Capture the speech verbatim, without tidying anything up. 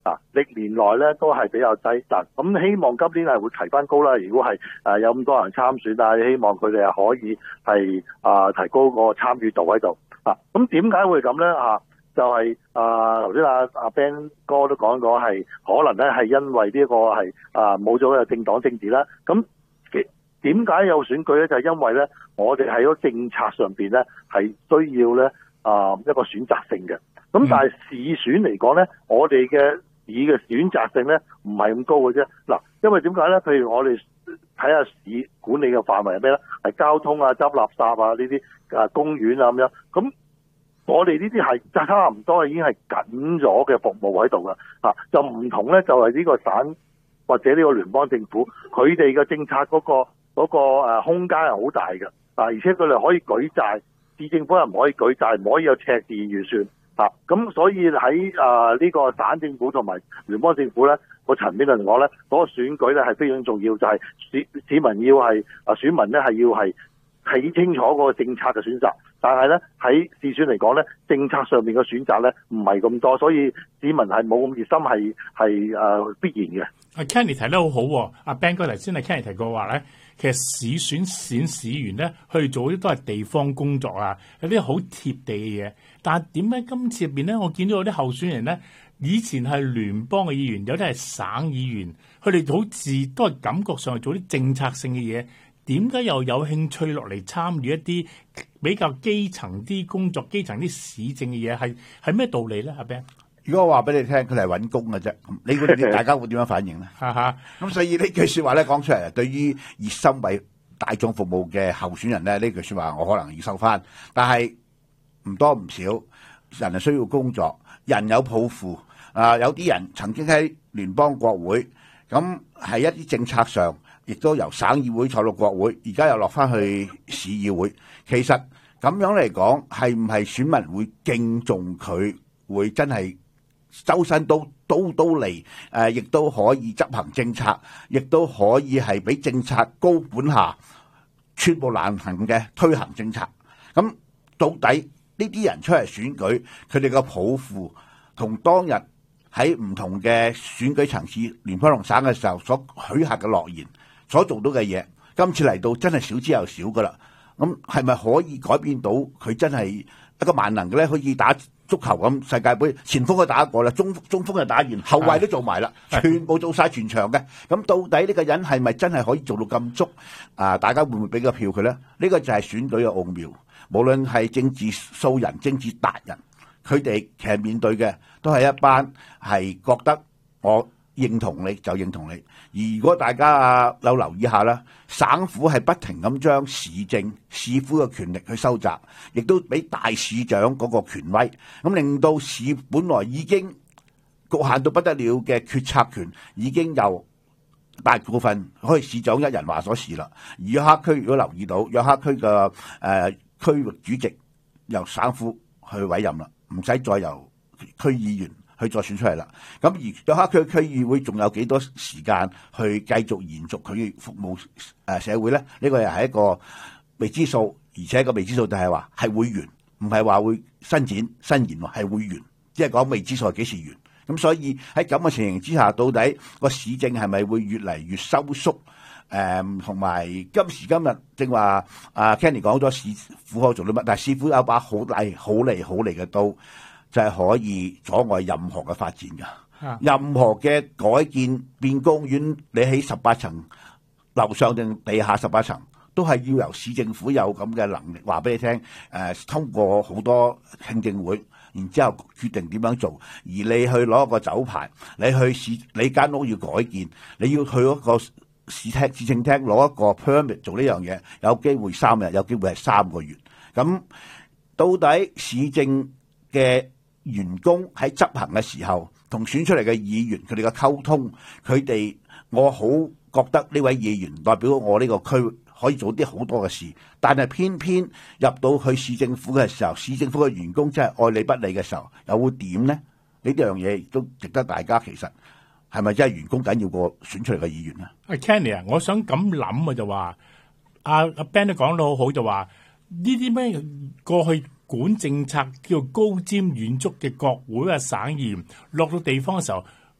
啊，歷年來咧都係比較低，但咁希望今年係會提翻高啦。如果係誒、呃、有咁多人參選啊，希望佢哋係可以係啊、呃、提高個參與度喺度啊。咁點解會咁咧？啊，就係啊頭先阿阿 Ben 哥都講過係可能咧係因為呢個係啊冇咗個政黨政治啦。咁點解有選舉咧？就係、是、因為咧我哋喺個政策上邊咧係需要咧啊一個選擇性嘅。咁但係市選嚟講咧，我哋嘅市嘅選擇性咧唔係咁高嘅啫。嗱，因為點解咧？譬如我哋睇下市管理嘅範圍係咩咧？係交通啊、執垃圾啊呢啲啊、公園啊咁樣。咁我哋呢啲係差唔多已經係緊咗嘅服務喺度噶。啊，就唔同咧，就係呢個省或者呢個聯邦政府，佢哋嘅政策嗰、嗰個嗰、嗰個誒空間係好大嘅。啊，而且佢哋可以舉債，市政府又唔可以舉債，唔可以有赤字預算。啊，咁所以喺啊呢個省政府同埋聯邦政府咧個層面嚟講咧，嗰、那個選舉咧係非常重要，就係、是、市市民要係啊選民咧係要係睇清楚個政策嘅選擇，但係咧喺市選嚟講咧，政策上面嘅選擇咧唔係咁多，所以市民係冇咁熱心係係誒必然嘅。 阿 Kenny 提得好好、哦，阿 Ben 哥頭先阿 Kenny 提過話咧，其實市選選市員咧去做啲都係地方工作啊，有啲好貼地嘅嘢。但係點解今次入邊咧，我見到有啲候選人咧，以前係聯邦嘅議員，有啲係省議員，佢哋好似都係感覺上係做啲政策性嘅嘢，點解又有興趣落嚟參與一啲比較基層啲工作、基層啲市政嘅嘢？係係咩道理咧？阿 Ben？ 如果我話俾你聽，佢哋係揾工嘅啫，你估大家會點樣反應咧？ 哈哈， 咁所以呢句說話咧講出嚟，對於熱心為大眾服務嘅候選人咧，呢句說話我可能要收翻。但係唔多唔少，人係需要工作，人有抱負啊！有啲人曾經喺聯邦國會，咁係一啲政策上，亦都由省議會坐到國會，而家又落翻去市議會。其實咁樣嚟講，係唔係選民會敬重佢，會真係周身都都都嚟，誒、呃，亦都可以執行政策，亦都可以係俾政策高本下，寸步難行嘅推行政策。咁到底呢啲人出嚟選舉，佢哋嘅抱負同當日喺唔同嘅選舉層次，聯邦同省嘅時候所許下嘅諾言，所做到嘅嘢，今次嚟到真係少之又少噶啦。咁係咪可以改變到佢真係一個萬能嘅咧？可以打足球咁世界盃，前鋒都打過啦，中中鋒就打完，後衛都做埋啦，全部做晒全場嘅。咁到底呢個人係咪真係可以做到咁足？啊，大家會唔會俾個票佢咧？呢個就係選舉嘅奧妙。無論係政治素人、政治達人，佢哋其實面對嘅都係一班係覺得我認同你就認同你。而如果大家啊有留意下啦，省府係不停咁將市政市府嘅權力去收窄，亦都俾大市長嗰個權威，咁令到市本來已經局限到不得了嘅決策權，已經由大部分可以市長一人話所事啦。而約克區如果留意到約克區嘅誒區域主席由省府去委任啦，唔使再由區議員去再選出嚟啦。咁而約克區區議會仲有幾多時間去繼續延續佢服務誒社會咧？呢、這個又係一個未知數，而且個未知數就係話係會完，唔係話會伸展伸延喎，係會完，即係講未知數係幾時完。咁所以喺咁嘅情形之下，到底個市政係咪會越嚟越收縮？誒，同埋今時今日正話阿 Kenny 講咗市府可做到乜，但係市府有把好大好利好利嘅刀，就係、是、可以阻礙任何嘅發展㗎。啊、任何嘅改建變公園，你起十八層樓上定地下十八層，都係要由市政府有咁嘅能力話俾你聽。誒、呃，通過好多聽證會，然之後決定點樣做。而你去攞一個酒牌，你去市你間屋要改建，你要去嗰個市廳市政廳攞一個 permit 做呢樣嘢，有機會三日，有機會係三個月。咁到底市政嘅員工喺執行嘅時候，同選出嚟嘅議員佢哋嘅溝通，佢哋我好覺得呢位議員代表我呢個區可以做啲好多嘅事，但係偏偏入到去市政府嘅時候，市政府嘅員工真係愛理不理嘅時候，又會點呢？呢樣嘢亦都值得大家其實。係咪真係員工緊要過選出嚟嘅議員啊？阿 Kenny 啊，我想咁諗啊，就話阿阿 Ben 都講得好好，就話呢啲咩過去管政策叫做高瞻遠矚嘅國會啊省議員落到地方嘅時候，